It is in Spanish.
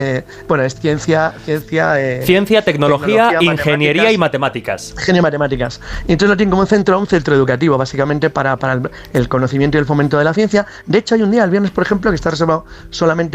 bueno, es ciencia, tecnología, ingeniería y matemáticas. Ingeniería y matemáticas. Y entonces lo tienen como un centro educativo, básicamente para el conocimiento y el fomento de la ciencia. De hecho, hay un día, el viernes, por ejemplo, que está reservado solamente